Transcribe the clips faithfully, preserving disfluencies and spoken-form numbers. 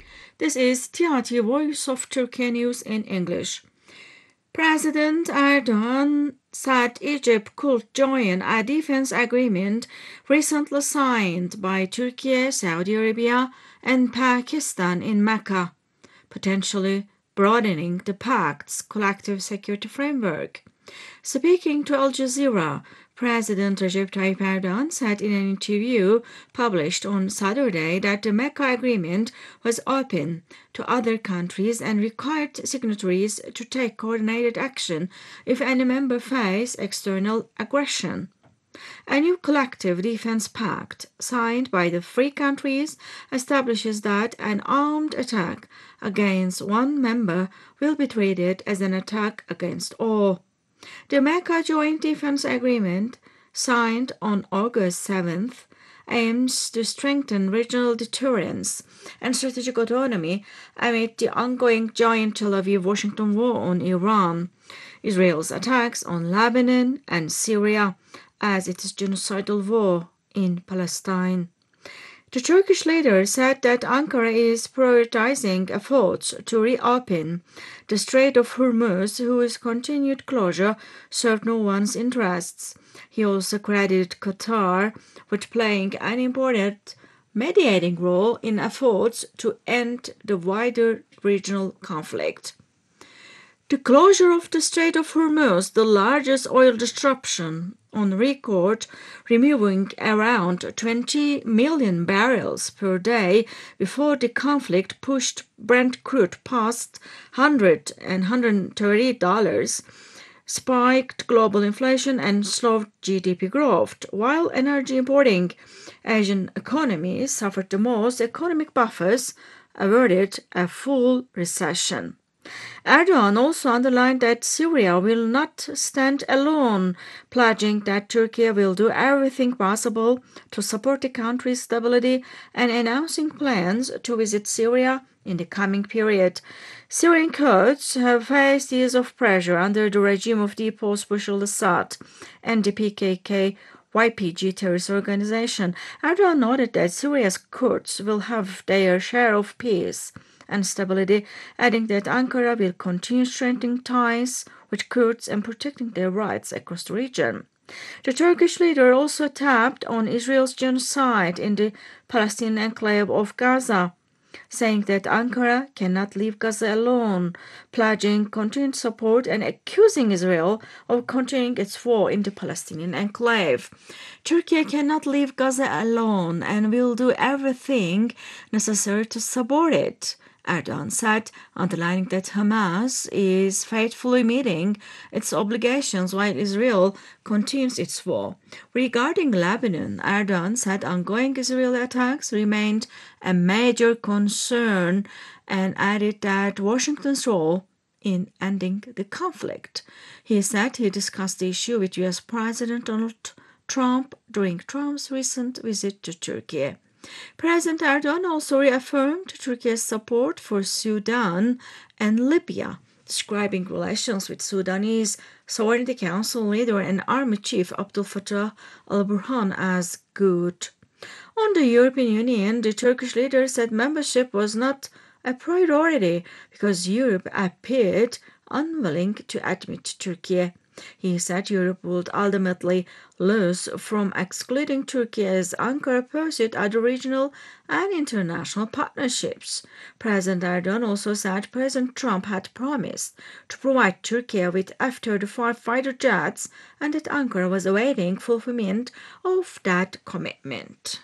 This is T R T Voice of Turkey News in English. President Erdogan said Egypt could join a defense agreement recently signed by Turkey, Saudi Arabia, and Pakistan in Mecca, potentially broadening the pact's collective security framework. Speaking to Al Jazeera, President Recep Tayyip Erdogan said in an interview published on Saturday that the Mecca Agreement was open to other countries and required signatories to take coordinated action if any member face external aggression. A new collective defense pact signed by the three countries establishes that an armed attack against one member will be treated as an attack against all. The Mecca Joint Defense Agreement, signed on August seventh, aims to strengthen regional deterrence and strategic autonomy amid the ongoing joint Tel Aviv-Washington war on Iran, Israel's attacks on Lebanon and Syria, as its genocidal war in Palestine. The Turkish leader said that Ankara is prioritizing efforts to reopen the Strait of Hormuz, whose continued closure served no one's interests. He also credited Qatar with playing an important mediating role in efforts to end the wider regional conflict. The closure of the Strait of Hormuz, the largest oil disruption on record, removing around twenty million barrels per day before the conflict pushed Brent crude past one hundred and one hundred thirty dollars, spiked global inflation and slowed G D P growth, while energy importing Asian economies suffered the most. Economic buffers averted a full recession. Erdogan also underlined that Syria will not stand alone, pledging that Turkey will do everything possible to support the country's stability and announcing plans to visit Syria in the coming period. Syrian Kurds have faced years of pressure under the regime of deposed Bashar al-Assad and the P K K Y P G terrorist organization. Erdogan noted that Syria's Kurds will have their share of peace and stability, adding that Ankara will continue strengthening ties with Kurds and protecting their rights across the region. The Turkish leader also tapped on Israel's genocide in the Palestinian enclave of Gaza, saying that Ankara cannot leave Gaza alone, pledging continued support and accusing Israel of continuing its war in the Palestinian enclave. Turkey cannot leave Gaza alone and will do everything necessary to support it, Erdogan said, underlining that Hamas is faithfully meeting its obligations while Israel continues its war. Regarding Lebanon, Erdogan said ongoing Israeli attacks remained a major concern and added that Washington's role in ending the conflict. He said he discussed the issue with U S President Donald Trump during Trump's recent visit to Turkey. President Erdogan also reaffirmed Turkey's support for Sudan and Libya, describing relations with Sudanese Sovereignty Council leader and Army Chief Abdel Fattah al-Burhan as good. On the European Union, the Turkish leader said membership was not a priority because Europe appeared unwilling to admit Turkey. He said Europe would ultimately lose from excluding Turkey as Ankara pursued other regional and international partnerships. President Erdogan also said President Trump had promised to provide Turkey with F thirty-five fighter jets and that Ankara was awaiting fulfillment of that commitment.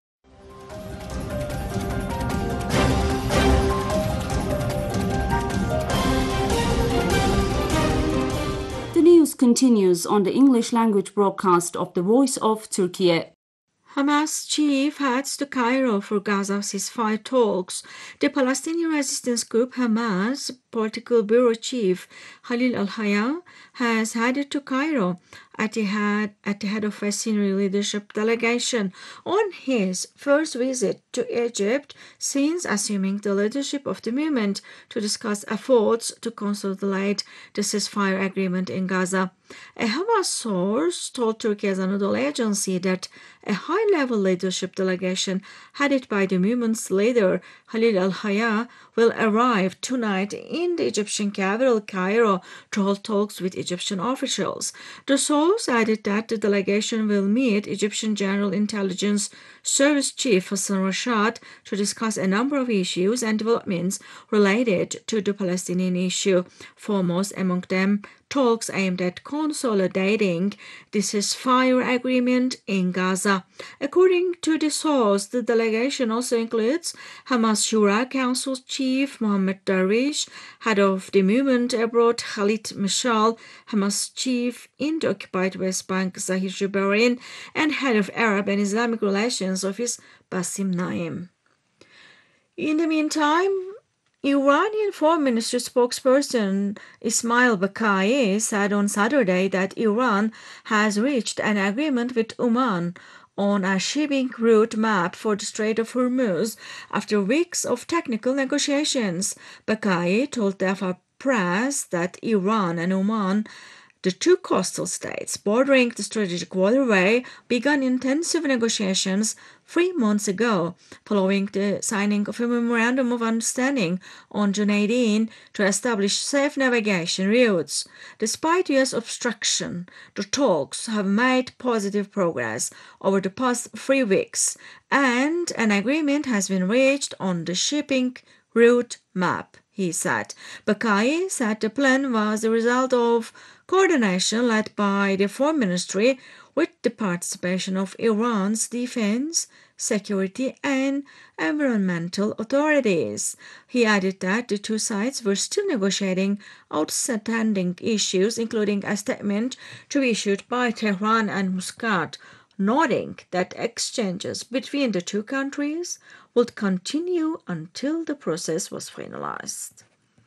The news continues on the English language broadcast of the Voice of Turkey. Hamas chief heads to Cairo for Gaza ceasefire talks. The Palestinian resistance group Hamas Political Bureau Chief Khalil Al-Hayya has headed to Cairo at the, head, at the head of a senior leadership delegation on his first visit to Egypt since assuming the leadership of the movement to discuss efforts to consolidate the ceasefire agreement in Gaza. A Hamas source told Turkey's Anadolu agency that a high-level leadership delegation headed by the movement's leader Khalil Al-Hayya will arrive tonight in the Egyptian capital Cairo to hold talks with Egyptian officials. The source added that the delegation will meet Egyptian General Intelligence Service Chief Hassan Rashad to discuss a number of issues and developments related to the Palestinian issue, foremost among them talks aimed at consolidating the ceasefire agreement in Gaza. According to the source, the delegation also includes Hamas Shura Council Chief Mohammed Darwish, head of the movement abroad Khalid Mashal, Hamas chief in the occupied West Bank Zahir Jubarin, and head of Arab and Islamic Relations Office Basim Naim. In the meantime, Iranian Foreign Ministry spokesperson Ismail Bakai said on Saturday that Iran has reached an agreement with Oman on a shipping route map for the Strait of Hormuz after weeks of technical negotiations. Bakai told the Afar Press that Iran and Oman, the two coastal states bordering the strategic waterway, began intensive negotiations three months ago, following the signing of a memorandum of understanding on June eighteenth to establish safe navigation routes. Despite U S obstruction, the talks have made positive progress over the past three weeks, and an agreement has been reached on the shipping route map, he said. Bakai said the plan was the result of coordination led by the Foreign Ministry with the participation of Iran's defense, security, and environmental authorities. He added that the two sides were still negotiating outstanding issues, including a statement to be issued by Tehran and Muscat, noting that exchanges between the two countries would continue until the process was finalized.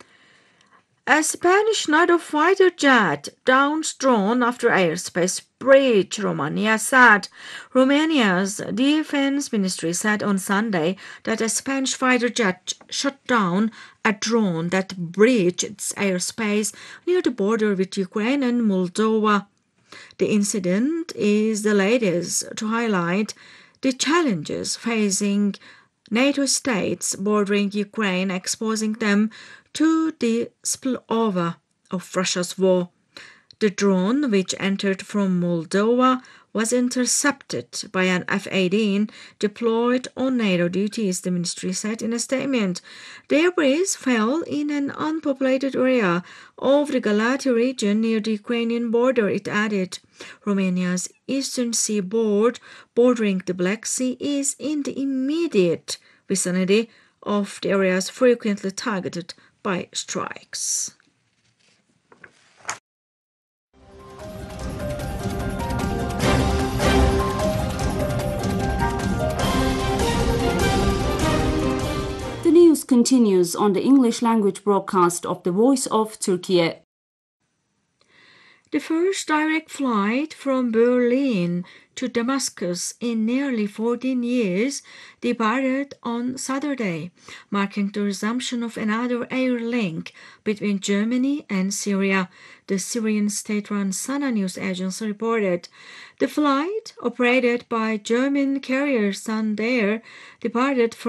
A Spanish NATO fighter jet downs drone after airspace breach, Romania said. Romania's defense ministry said on Sunday that a Spanish fighter jet shot down a drone that breached its airspace near the border with Ukraine and Moldova. The incident is the latest to highlight the challenges facing NATO states bordering Ukraine, exposing them to the spillover of Russia's war. The drone, which entered from Moldova, was intercepted by an F eighteen deployed on NATO duties, the ministry said in a statement. The debris fell in an unpopulated area of the Galati region near the Ukrainian border, it added. Romania's eastern seaboard, bordering the Black Sea, is in the immediate vicinity of the areas frequently targeted by strikes. The news continues on the English language broadcast of the Voice of Turkey. The first direct flight from Berlin to Damascus in nearly fourteen years departed on Saturday, marking the resumption of another air link between Germany and Syria, the Syrian state-run Sana news agency reported. The flight, operated by German carrier Sandair, departed from